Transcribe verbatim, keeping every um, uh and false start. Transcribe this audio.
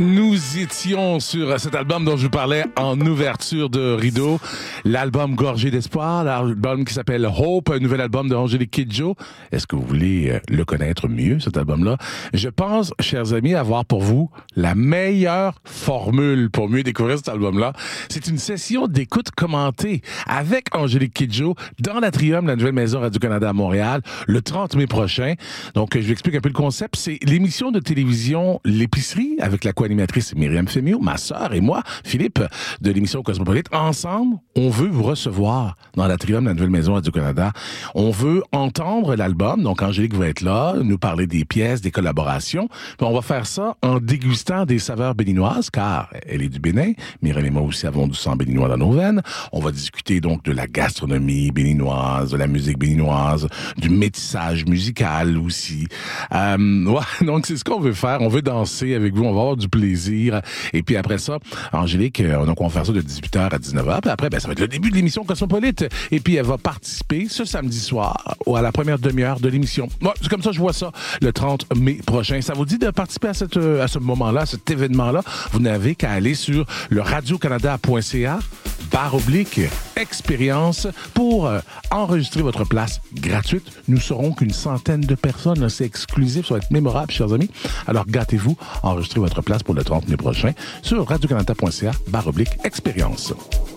Nous étions sur cet album dont je vous parlais en ouverture de rideau, l'album Gorgé d'espoir, l'album qui s'appelle Hope, un nouvel album de Angélique Kidjo. Est-ce que vous voulez le connaître mieux, cet album-là? Je pense, chers amis, avoir pour vous la meilleure formule pour mieux découvrir cet album-là. C'est une session d'écoute commentée avec Angélique Kidjo dans l'Atrium, la nouvelle maison Radio-Canada à Montréal, le trente mai prochain. Donc, je vous explique un peu le concept. C'est l'émission de télévision L'épicerie avec la co-animatrice Myriam Fémio, ma sœur et moi, Philippe, de l'émission Cosmopolite. Ensemble, on veut vous recevoir dans l'Atrium, la nouvelle maison Radio-Canada. On veut entendre l'album. Donc, Angélique va être là, nous parler des pièces, des collaborations. Puis on va faire ça en dégustant des saveurs béninoises, car elle est du Bénin. Myriam et moi aussi avons du sang béninois dans nos veines. On va discuter donc de la gastronomie béninoise, de la musique béninoise, du métissage musical aussi. Euh, ouais, donc, c'est ce qu'on veut faire. On veut danser avec vous. On va avoir du plaisir. Et puis après ça, Angélique, donc on va faire ça de dix-huit heures à dix-neuf heures. Puis après, ben, ça va être le début de l'émission Cosmopolite. Et puis elle va participer ce samedi soir à la première demi-heure de l'émission. Ouais, c'est comme ça, je vois ça le trente mai prochain. Ça vous dit de participer à, cette, à ce moment-là, à cet événement-là? Vous n'avez qu'à aller sur le radio canada point c a barre oblique expérience pour euh, enregistrer votre place gratuite. Nous serons qu'une centaine de personnes. Là, c'est exclusif, ça va être mémorable, chers amis. Alors gâtez-vous, enregistrez votre place pour le trente mai prochain sur radio canada point c a barre oblique expérience.